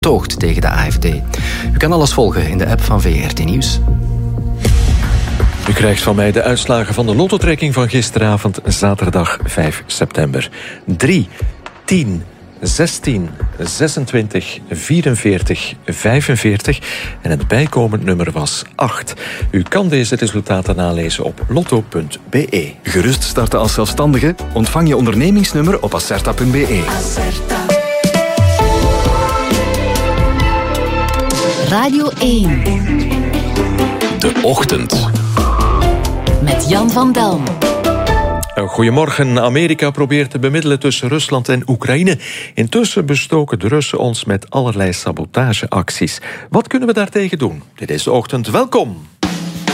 betoogt tegen de AfD. U kan alles volgen in de app van VRT Nieuws. U krijgt van mij de uitslagen van de lototrekking van gisteravond, zaterdag 5 september. 3, 10, 16, 26, 44, 45 en het bijkomend nummer was 8. U kan deze resultaten nalezen op lotto.be. Gerust starten als zelfstandige? Ontvang je ondernemingsnummer op acerta.be. Radio 1. De Ochtend. Met Jan van Delm. Goedemorgen. Amerika probeert te bemiddelen tussen Rusland en Oekraïne. Intussen bestoken de Russen ons met allerlei sabotageacties. Wat kunnen we daartegen doen? Dit is De Ochtend. Welkom.